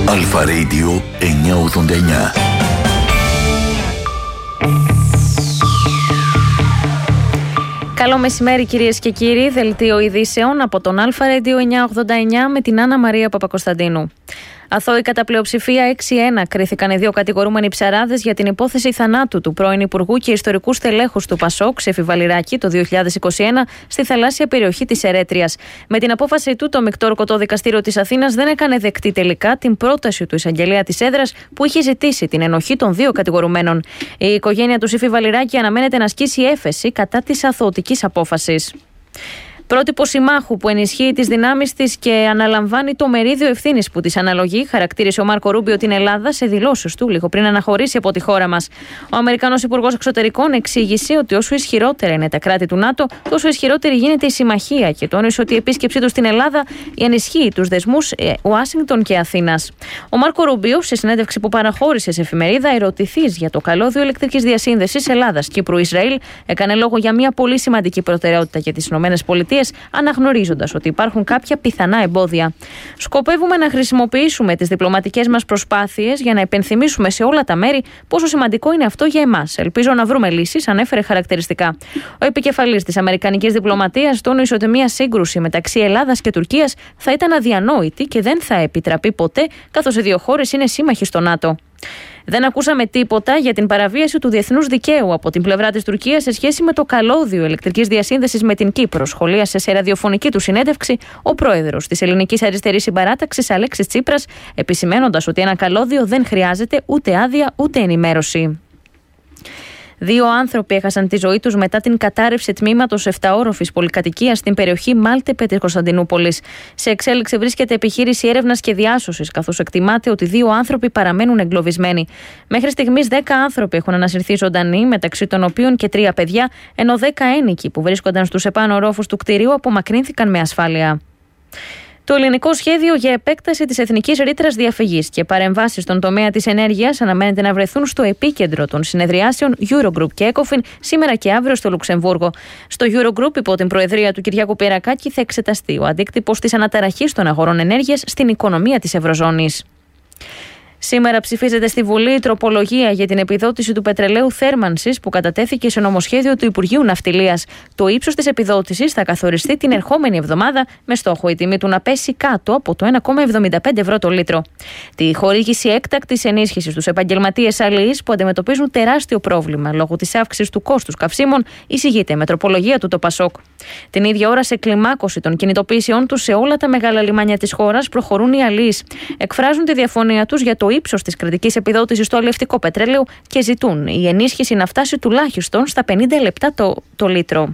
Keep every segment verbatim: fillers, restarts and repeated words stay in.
Αλφα Radio εννιακόσια ογδόντα εννιά. Καλό μεσημέρι κυρίες και κύριοι, δελτίο ειδήσεων από τον Αλφα Radio εννιακόσια ογδόντα εννιά με την Άννα Μαρία Παπακοσταντίνου. Αθώοι κατά πλειοψηφία έξι ένα κρίθηκαν οι δύο κατηγορούμενοι ψαράδες για την υπόθεση θανάτου του πρώην Υπουργού και ιστορικού στελέχους του Πασόκ, Ξέφη Βαληράκη, το δύο χιλιάδες είκοσι ένα στη θαλάσσια περιοχή της Ερέτριας. Με την απόφαση του, το Μεικτό Ορκωτό Δικαστήριο της Αθήνας δεν έκανε δεκτή τελικά την πρόταση του εισαγγελέα της έδρας που είχε ζητήσει την ενοχή των δύο κατηγορουμένων. Η οικογένεια του Ξέφη Βαληράκη αναμένεται να ασκήσει έφεση κατά της αθωωτικής απόφασης. Πρότυπο συμμάχου που ενισχύει τις δυνάμεις της και αναλαμβάνει το μερίδιο ευθύνης που της αναλογεί, χαρακτήρισε ο Μάρκο Ρούμπιο την Ελλάδα σε δηλώσεις του λίγο πριν αναχωρήσει από τη χώρα μας. Ο Αμερικανός Υπουργός Εξωτερικών εξήγησε ότι όσο ισχυρότερα είναι τα κράτη του ΝΑΤΟ, τόσο ισχυρότερη γίνεται η συμμαχία και τόνισε ότι η επίσκεψή του στην Ελλάδα ενισχύει τους δεσμούς Ουάσιγκτον και Αθήνας. Ο Μάρκο Ρούμπιο, σε συνέντευξη που παραχώρησε σε εφημερίδα, ερωτηθείς για το καλώδιο ηλεκτρικής διασύνδεσης Ελλάδα-Κύπρου-Ισραήλ, έκανε λόγο για μια πολύ σημαντική προτεραιότητα για τις ΗΠΑ. Αναγνωρίζοντας ότι υπάρχουν κάποια πιθανά εμπόδια. Σκοπεύουμε να χρησιμοποιήσουμε τις διπλωματικές μας προσπάθειες για να υπενθυμίσουμε σε όλα τα μέρη πόσο σημαντικό είναι αυτό για εμάς. Ελπίζω να βρούμε λύσεις, ανέφερε χαρακτηριστικά. Ο επικεφαλής της Αμερικανικής διπλωματίας τόνισε ότι μια σύγκρουση μεταξύ Ελλάδας και Τουρκίας θα ήταν αδιανόητη και δεν θα επιτραπεί ποτέ, καθώς οι δύο χώρες είναι σύμμαχοι στο ΝΑΤΟ. Δεν ακούσαμε τίποτα για την παραβίαση του διεθνούς δικαίου από την πλευρά της Τουρκίας σε σχέση με το καλώδιο ηλεκτρικής διασύνδεσης με την Κύπρο, σχολίασε σε ραδιοφωνική του συνέντευξη ο πρόεδρος της Ελληνικής Αριστερής Συμπαράταξης Αλέξης Τσίπρας, επισημένοντας ότι ένα καλώδιο δεν χρειάζεται ούτε άδεια ούτε ενημέρωση. Δύο άνθρωποι έχασαν τη ζωή τους μετά την κατάρρευση τμήματος επταόροφης πολυκατοικίας στην περιοχή Μάλτε-Πέτρης Κωνσταντινούπολης. Σε εξέλιξη βρίσκεται επιχείρηση έρευνας και διάσωσης, καθώς εκτιμάται ότι δύο άνθρωποι παραμένουν εγκλωβισμένοι. Μέχρι στιγμής δέκα άνθρωποι έχουν ανασυρθεί ζωντανοί, μεταξύ των οποίων και τρία παιδιά, ενώ δέκα ένοικοι που βρίσκονταν στους επάνω ορόφους του κτηρίου απομακρύνθηκαν με ασφάλεια. Το ελληνικό σχέδιο για επέκταση της εθνικής ρήτρας διαφυγής και παρεμβάσεις στον τομέα της ενέργειας αναμένεται να βρεθούν στο επίκεντρο των συνεδριάσεων Eurogroup και ECOFIN σήμερα και αύριο στο Λουξεμβούργο. Στο Eurogroup, υπό την προεδρία του Κυριάκου Πυρακάκη, θα εξεταστεί ο αντίκτυπος της αναταραχής των αγορών ενέργειας στην οικονομία της Ευρωζώνης. Σήμερα ψηφίζεται στη Βουλή η τροπολογία για την επιδότηση του πετρελαίου θέρμανσης που κατατέθηκε σε νομοσχέδιο του Υπουργείου Ναυτιλίας. Το ύψος της επιδότησης θα καθοριστεί την ερχόμενη εβδομάδα με στόχο η τιμή του να πέσει κάτω από το ένα κόμμα εβδομήντα πέντε ευρώ το λίτρο. Τη χορήγηση έκτακτης ενίσχυσης στους επαγγελματίες αλληλείς που αντιμετωπίζουν τεράστιο πρόβλημα λόγω της αύξησης του κόστους καυσίμων εισηγείται με τροπολογία του το Πασόκ. Την ίδια ώρα, σε κλιμάκωση των κινητοποιήσεων τους σε όλα τα μεγάλα λιμάνια της χώρας, προχωρούν οι αλληλείς. Εκφράζουν τη διαφωνία τους για το ύψος της κρατικής επιδότησης στο αλλιευτικό πετρέλαιο και ζητούν η ενίσχυση να φτάσει τουλάχιστον στα πενήντα λεπτά το, το λίτρο.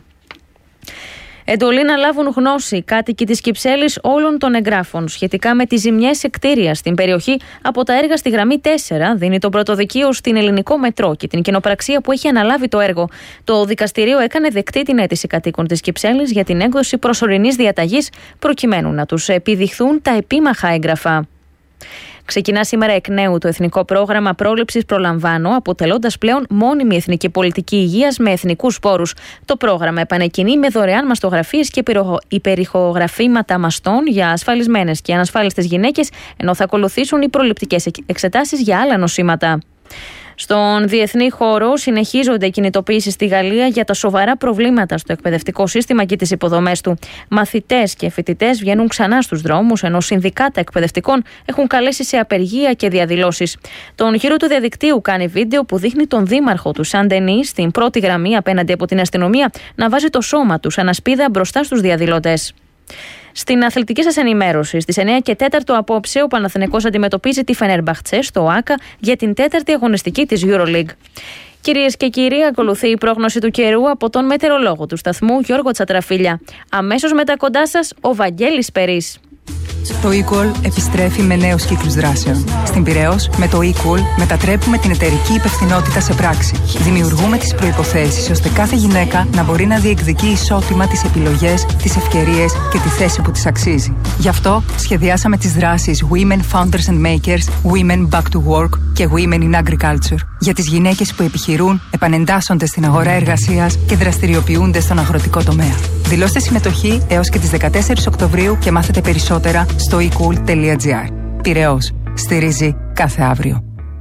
Εντολή να λάβουν γνώση οι κάτοικοι της Κυψέλης όλων των εγγράφων σχετικά με τις ζημιές σε κτίρια στην περιοχή από τα έργα στη γραμμή τέσσερα, δίνει το πρωτοδικείο στην Ελληνικό Μετρό και την κοινοπραξία που έχει αναλάβει το έργο. Το δικαστήριο έκανε δεκτή την αίτηση κατοίκων της Κυψέλης για την έκδοση προσωρινής διαταγής προκειμένου να τους επιδειχθούν τα επίμαχα έγγραφα. Ξεκινά σήμερα εκ νέου το Εθνικό Πρόγραμμα Πρόληψης Προλαμβάνω, αποτελώντας πλέον μόνιμη εθνική πολιτική υγείας με εθνικούς πόρους. Το πρόγραμμα επανεκκινεί με δωρεάν μαστογραφίες και υπερηχογραφήματα μαστών για ασφαλισμένες και ανασφάλιστες γυναίκες, ενώ θα ακολουθήσουν οι προληπτικές εξετάσεις για άλλα νοσήματα. Στον διεθνή χώρο συνεχίζονται οι κινητοποιήσεις στη Γαλλία για τα σοβαρά προβλήματα στο εκπαιδευτικό σύστημα και τις υποδομές του. Μαθητές και φοιτητές βγαίνουν ξανά στους δρόμους, ενώ συνδικάτα εκπαιδευτικών έχουν καλέσει σε απεργία και διαδηλώσεις. Τον χειρό του διαδικτύου κάνει βίντεο που δείχνει τον δήμαρχο του Σαν Ντενί στην πρώτη γραμμή απέναντι από την αστυνομία να βάζει το σώμα του σαν ασπίδα μπροστά στους διαδηλωτές. Στην αθλητική σας ενημέρωση, στις εννιά και τέσσερα απόψε, ο Παναθηναϊκός αντιμετωπίζει τη Φενέρμπαχτσε στο ΟΑΚΑ για την τέταρτη αγωνιστική της EuroLeague. Κυρίες και κύριοι, ακολουθεί η πρόγνωση του καιρού από τον μετεωρολόγο του σταθμού Γιώργο Τσατραφίλια. Αμέσως μετά κοντά σας, ο Βαγγέλης Περής. Το eCall επιστρέφει με νέους κύκλους δράσεων. Στην Πειραιώς, με το eCall μετατρέπουμε την εταιρική υπευθυνότητα σε πράξη. Δημιουργούμε τις προϋποθέσεις ώστε κάθε γυναίκα να μπορεί να διεκδικεί ισότιμα τις επιλογές, τις ευκαιρίες και τη θέση που της αξίζει. Γι' αυτό σχεδιάσαμε τις δράσεις Women Founders and Makers, Women Back to Work και Women in Agriculture. Για τις γυναίκες που επιχειρούν, επανεντάσσονται στην αγορά εργασίας και δραστηριοποιούνται στον αγροτικό τομέα. Δηλώστε συμμετοχή έως και τις δεκατέσσερις Οκτωβρίου και μάθετε περισσότερα στο e cool τελεία gr. Πειραιώς. Στηρίζει κάθε αύριο.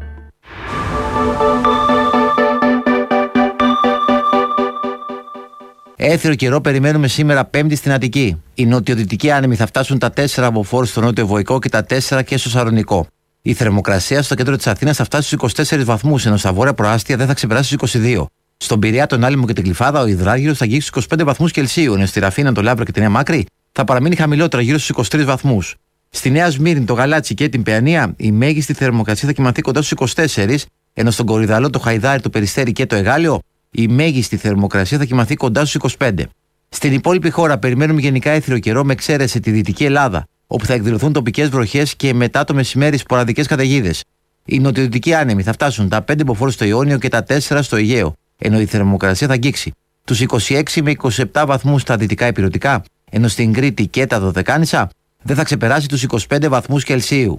Έθριο καιρό περιμένουμε σήμερα Πέμπτη στην Αττική. Οι νοτιοδυτικοί άνεμοι θα φτάσουν τα τέσσερα από Φόρ στο νότιο Βοϊκό και τα τέσσερα και στο Σαλονικό. Η θερμοκρασία στο κέντρο της Αθήνας θα φτάσει στους είκοσι τέσσερις βαθμούς, ενώ στα βόρεια προάστια δεν θα ξεπεράσει στους είκοσι δύο. Στον Πειραιά, τον Άλυμο και την Κλιφάδα, ο υδράργυρος θα αγγίξει στους είκοσι πέντε βαθμούς Κελσίου, ενώ στη Ραφίνα, τον Λάμπρο και την Νέα Μάκρη θα παραμείνει χαμηλότερα, γύρω στους είκοσι τρεις βαθμούς. Στη Νέα Σμύρνη, το Γαλάτσι και την Παιανία, η μέγιστη θερμοκρασία θα κυμανθεί κοντά στους είκοσι τέσσερις, ενώ στον Κορυδαλό, το Χαϊδάρι, το Περιστέρι και το Εγάλιο, η μέγιστη θερμοκρασία θα κυμανθεί κοντά στους είκοσι πέντε. Στην υπόλοιπη χώρα περιμένουμε γενικά έθριο καιρό με εξαίρεση τη Δυτική Ελλάδα, όπου θα εκδηλωθούν τοπικές βροχές και μετά το μεσημέρι σποραδικές καταιγίδες. Οι νοτιοδυτικοί άνεμοι θα φτάσουν τα πέντε μποφόρ στο Ιόνιο και τα τέσσερα στο Αιγαίο, ενώ η θερμοκρασία θα αγγίξει τους είκοσι έξι με είκοσι επτά βαθμούς στα δυτικά ηπειρωτικά, ενώ στην Κρήτη και τα Δωδεκάνησα δεν θα ξεπεράσει τους είκοσι πέντε βαθμούς Κελσίου.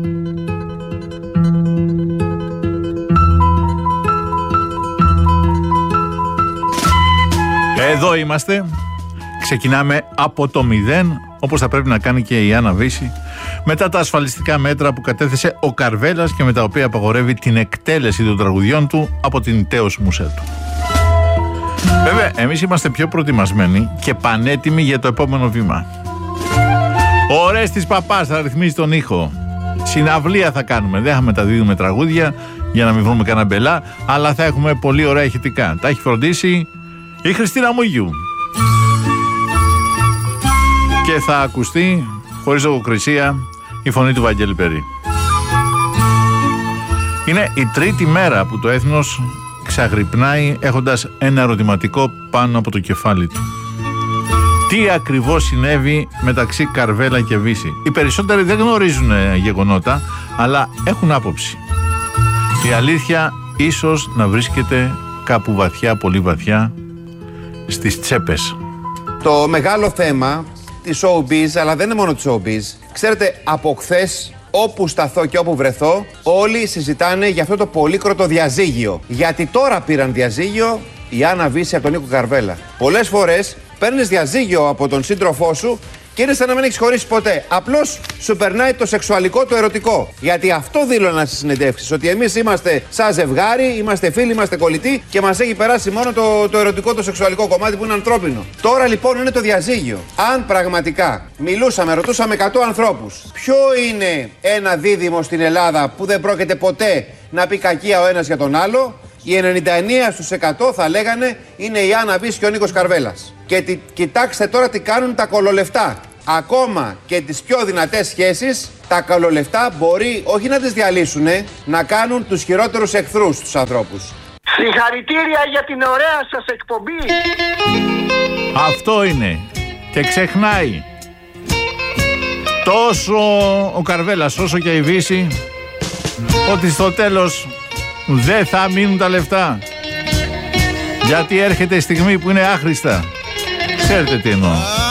Εδώ είμαστε. Ξεκινάμε από το μηδέν, όπως θα πρέπει να κάνει και η Άννα Βύση, μετά τα ασφαλιστικά μέτρα που κατέθεσε ο Καρβέλας και με τα οποία απαγορεύει την εκτέλεση των τραγουδιών του από την τέος μουσέ του. Βέβαια, εμείς είμαστε πιο προετοιμασμένοι και πανέτοιμοι για το επόμενο βήμα. Ο Ορέστης Παπάς θα ρυθμίσει τον ήχο. Συναυλία θα κάνουμε. Δεν θα μεταδίδουμε τραγούδια για να μην βρούμε κανένα μπελά, αλλά θα έχουμε πολύ ωραία ηχητικά. Τα έχει φροντίσει η Χριστίνα Μουγιού. Και θα ακουστεί, χωρίς λογοκρισία, η φωνή του Βαγγέλη Περί. Είναι η τρίτη μέρα που το έθνος ξαγρυπνάει έχοντας ένα ερωτηματικό πάνω από το κεφάλι του. Τι ακριβώς συνέβη μεταξύ Καρβέλα και Βύση? Οι περισσότεροι δεν γνωρίζουν γεγονότα, αλλά έχουν άποψη. Η αλήθεια ίσως να βρίσκεται κάπου βαθιά, πολύ βαθιά, στις τσέπες. Το μεγάλο θέμα της showbiz, αλλά δεν είναι μόνο της showbiz. Ξέρετε, από χθες, όπου σταθώ και όπου βρεθώ, όλοι συζητάνε για αυτό το πολύκροτο διαζύγιο. Γιατί τώρα πήραν διαζύγιο η Άννα Βύση από τον Νίκο Καρβέλα. Πολλές φορές παίρνεις διαζύγιο από τον σύντροφό σου και είναι σαν να μην έχεις χωρίσει ποτέ. Απλώς σου περνάει το σεξουαλικό, το ερωτικό. Γιατί αυτό δήλωνα στις συνεντεύξεις. Ότι εμείς είμαστε σαν ζευγάρι, είμαστε φίλοι, είμαστε κολλητοί και μας έχει περάσει μόνο το, το ερωτικό, το σεξουαλικό κομμάτι που είναι ανθρώπινο. Τώρα λοιπόν είναι το διαζύγιο. Αν πραγματικά μιλούσαμε, ρωτούσαμε εκατό ανθρώπους, ποιο είναι ένα δίδυμο στην Ελλάδα που δεν πρόκειται ποτέ να πει κακία ο ένας για τον άλλο, οι ενενήντα εννέα τοις εκατό θα λέγανε είναι η Άννα Βύση και ο Νίκος Καρβέλας. Και τι, κοιτάξτε τώρα τι κάνουν τα κολολεφτά. Ακόμα και τις πιο δυνατές σχέσεις, τα κολολεφτά μπορεί όχι να τις διαλύσουνε, να κάνουν τους χειρότερους εχθρούς τους ανθρώπους. Συγχαρητήρια για την ωραία σας εκπομπή. Αυτό είναι. Και ξεχνάει τόσο ο Καρβέλας όσο και η Βύση ότι στο τέλος δεν θα μείνουν τα λεφτά. Γιατί έρχεται η στιγμή που είναι άχρηστα. Ξέρετε τι εννοώ.